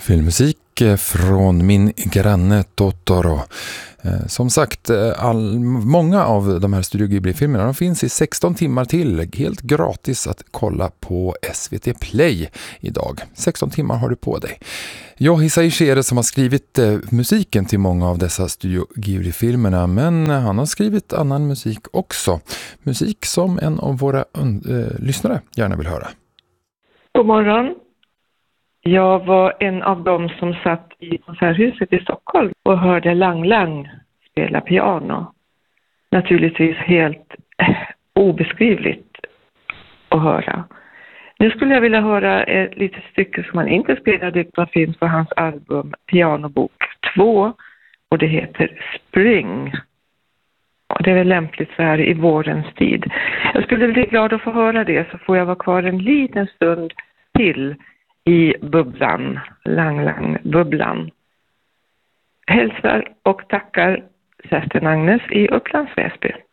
Filmmusik från Min granne Totoro. Som sagt, många av de här Studio Ghibli-filmerna de finns i 16 timmar till. Helt gratis att kolla på SVT Play idag. 16 timmar har du på dig. Yohisa Ishere som har skrivit musiken till många av dessa Studio Ghibli-filmerna, men han har skrivit annan musik också. Musik som en av våra lyssnare gärna vill höra. God morgon. Jag var en av dem som satt i konserthuset i Stockholm och hörde Lang Lang spela piano. Naturligtvis helt obeskrivligt att höra. Nu skulle jag vilja höra ett litet stycke som han inte spelade utan finns på hans album Pianobok 2 och det heter Spring. Och det är väl lämpligt så här i vårens tid. Jag skulle bli glad att få höra det, så får jag vara kvar en liten stund till i bubblan, Lang Lang-bubblan. Hälsar och tackar Kerstin Agnes i Upplands Väsby.